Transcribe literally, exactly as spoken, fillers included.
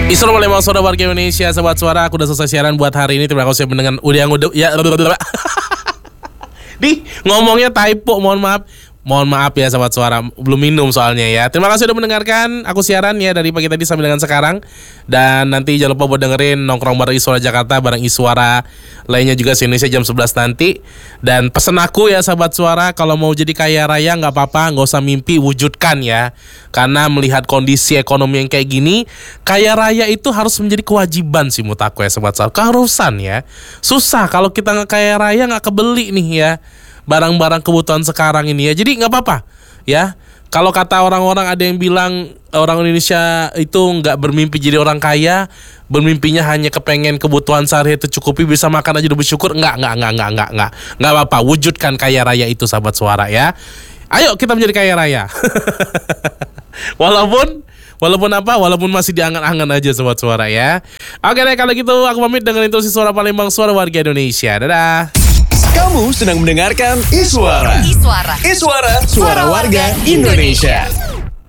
Isra Palembang, suara warga Indonesia, sobat suara. Aku udah selesai siaran buat hari ini. Terima kasih mendengar. Udah yang udah ya. Di ngomongnya typo, mohon maaf. Mohon maaf ya sobat suara, belum minum soalnya ya. Terima kasih udah mendengarkan aku siaran ya dari pagi tadi sampai dengan sekarang. Dan nanti jangan lupa buat dengerin Nongkrong bareng Iswara Jakarta bareng Iswara lainnya juga se-Indonesia jam sebelas nanti. Dan pesen aku ya sobat suara, kalau mau jadi kaya raya gak apa-apa, gak usah mimpi, wujudkan ya. Karena melihat kondisi ekonomi yang kayak gini, kaya raya itu harus menjadi kewajiban sih menurut aku ya sobat suara. Keharusan ya. Susah kalau kita gak kaya raya gak kebeli nih ya barang-barang kebutuhan sekarang ini ya. Jadi nggak apa-apa ya. Kalau kata orang-orang, ada yang bilang orang Indonesia itu nggak bermimpi jadi orang kaya, bermimpinya hanya kepengen kebutuhan sehari itu cukupi, bisa makan aja udah bersyukur. Nggak, nggak, nggak, nggak, nggak, nggak, nggak apa-apa. Wujudkan kaya raya itu sahabat suara ya. Ayo kita menjadi kaya raya. Walaupun Walaupun apa? Walaupun masih diangan-angan aja sobat suara ya. Oke deh, kalau gitu aku pamit dengan introduksi Suara Palembang, suara warga Indonesia. Dadah. Kamu sedang mendengarkan Iswara. Iswara. Iswara, suara warga Indonesia.